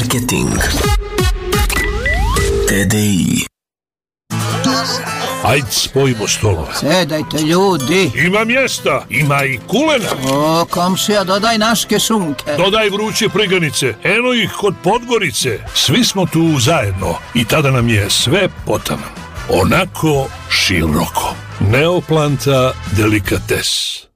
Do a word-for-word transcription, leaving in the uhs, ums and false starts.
Marketing T D I. Ajde, spojimo stolove. Sedajte, ljudi. Ima mjesta, ima i kulena. O, komšija, dodaj naške šunke. Dodaj vruće priganice, eno ih kod Podgorice. Svi smo tu zajedno i tada nam je sve potaman. Onako široko. Neoplanta delikates.